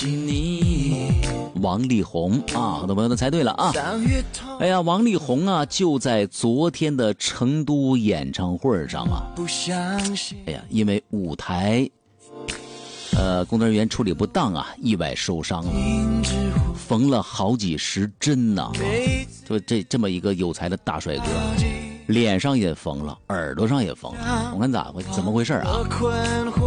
王力宏啊，很多朋友都猜对了啊。哎呀，王力宏啊，就在昨天的成都演唱会上啊，哎呀，因为舞台工作人员处理不当啊，意外受伤了，缝了好几十针呐、就这么一个有才的大帅哥，脸上也缝了，耳朵上也缝了，我看怎么回事啊？